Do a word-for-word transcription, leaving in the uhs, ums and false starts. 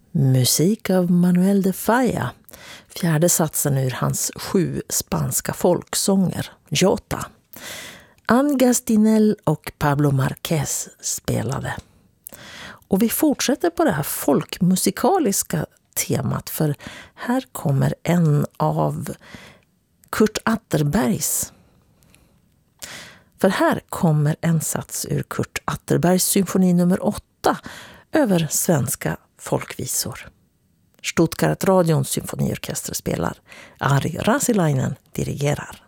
Musik av Manuel de Falla, fjärde satsen ur hans sju spanska folksånger, Jota. Angastinel och Pablo Marquez spelade. Och vi fortsätter på det här folkmusikaliska temat, för här kommer en av Kurt Atterbergs. För här kommer en sats ur Kurt Atterbergs symfoni nummer åtta över svenska folkvisor. Stuttgart Radions symfoniorkester spelar. Ari Rasilainen dirigerar.